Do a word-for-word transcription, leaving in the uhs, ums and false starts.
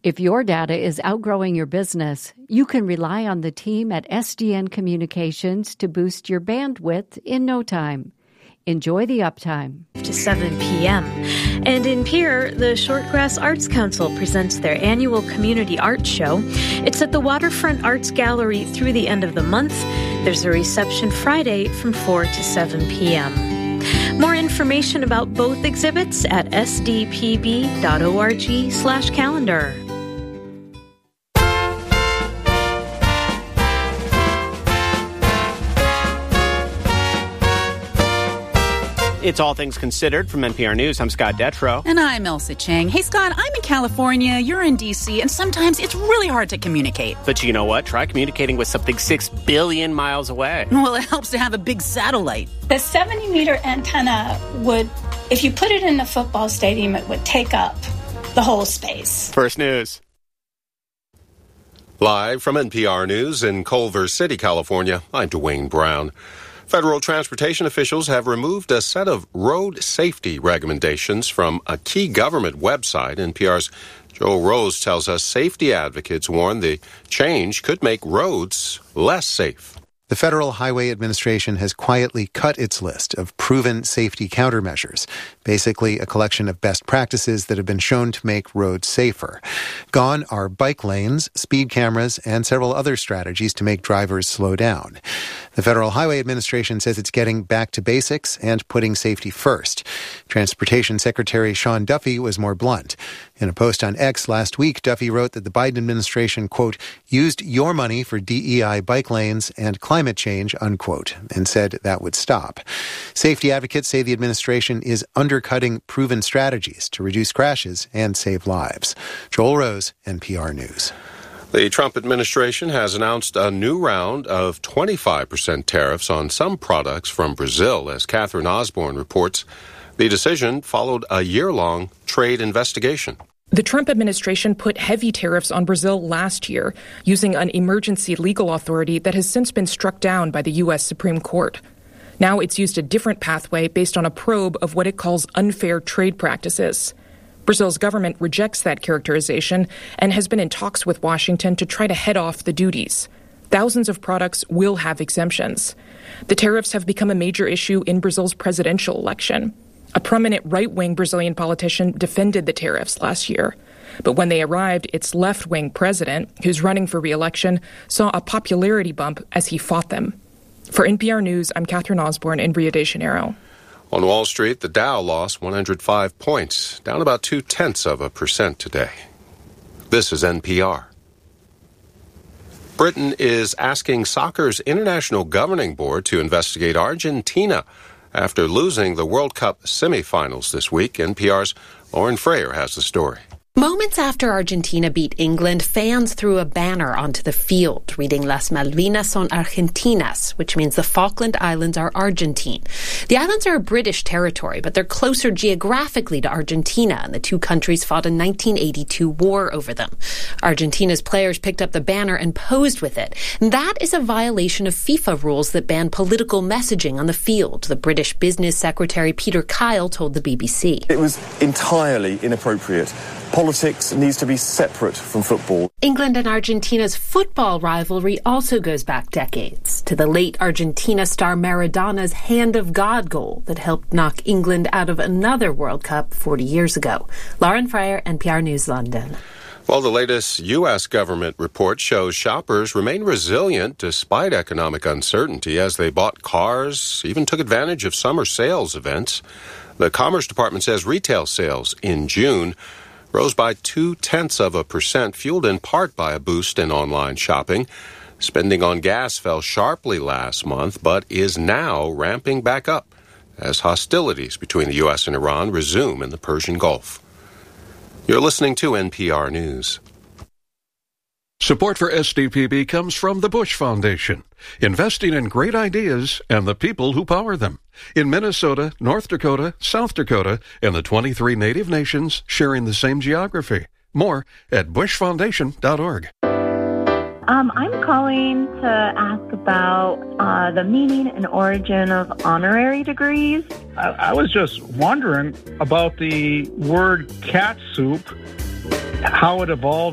If your data is outgrowing your business, you can rely on the team at S D N Communications to boost your bandwidth in no time. Enjoy the uptime. To seven p.m. And in Pierre, the Shortgrass Arts Council presents their annual community art show. It's at the Waterfront Arts Gallery through the end of the month. There's a reception Friday from four to seven p.m. More information about both exhibits at sdpb.org slash calendar. It's All Things Considered from N P R News. I'm Scott Detrow. And I'm Elsa Chang. Hey, Scott, I'm in California, you're in D C, and sometimes it's really hard to communicate. But you know what? Try communicating with something six billion miles away. Well, it helps to have a big satellite. The seventy-meter antenna would, if you put it in a football stadium, it would take up the whole space. First News. Live from N P R News in Culver City, California, I'm Dwayne Brown. Federal transportation officials have removed a set of road safety recommendations from a key government website. N P R's Joel Rose tells us safety advocates warn the change could make roads less safe. The Federal Highway Administration has quietly cut its list of proven safety countermeasures, basically a collection of best practices that have been shown to make roads safer. Gone are bike lanes, speed cameras, and several other strategies to make drivers slow down. The Federal Highway Administration says it's getting back to basics and putting safety first. Transportation Secretary Sean Duffy was more blunt. In a post on X last week, Duffy wrote that the Biden administration, quote, used your money for D E I bike lanes and climate change, unquote, and said that would stop. Safety advocates say the administration is undercutting proven strategies to reduce crashes and save lives. Joel Rose, N P R News. The Trump administration has announced a new round of twenty-five percent tariffs on some products from Brazil, as Catherine Osborne reports. The decision followed a year-long trade investigation. The Trump administration put heavy tariffs on Brazil last year, using an emergency legal authority that has since been struck down by the U S Supreme Court. Now it's used a different pathway based on a probe of what it calls unfair trade practices. Brazil's government rejects that characterization and has been in talks with Washington to try to head off the duties. Thousands of products will have exemptions. The tariffs have become a major issue in Brazil's presidential election. A prominent right-wing Brazilian politician defended the tariffs last year. But when they arrived, its left-wing president, who's running for re-election, saw a popularity bump as he fought them. For N P R News, I'm Catherine Osborne in Rio de Janeiro. On Wall Street, the Dow lost one hundred five points, down about two-tenths of a percent today. This is N P R. Britain is asking soccer's International Governing Board to investigate Argentina after losing the World Cup semifinals this week. N P R's Lauren Frayer has the story. Moments after Argentina beat England, fans threw a banner onto the field reading Las Malvinas son Argentinas, which means the Falkland Islands are Argentine. The islands are a British territory, but they're closer geographically to Argentina, and the two countries fought a nineteen eighty-two war over them. Argentina's players picked up the banner and posed with it. And that is a violation of FIFA rules that ban political messaging on the field, the British Business Secretary Peter Kyle told the B B C. It was entirely inappropriate. Politics needs to be separate from football. England and Argentina's football rivalry also goes back decades, to the late Argentina star Maradona's Hand of God goal that helped knock England out of another World Cup forty years ago. Lauren Frayer, N P R News, London. Well, the latest U S government report shows shoppers remain resilient despite economic uncertainty as they bought cars, even took advantage of summer sales events. The Commerce Department says retail sales in June rose by two-tenths of a percent, fueled in part by a boost in online shopping. Spending on gas fell sharply last month, but is now ramping back up as hostilities between the U S and Iran resume in the Persian Gulf. You're listening to N P R News. Support for S D P B comes from the Bush Foundation, investing in great ideas and the people who power them. In Minnesota, North Dakota, South Dakota, and the twenty-three native nations sharing the same geography. More at bush foundation dot org. Um, I'm calling to ask about uh, the meaning and origin of honorary degrees. I, I was just wondering about the word cat soup, how it evolved.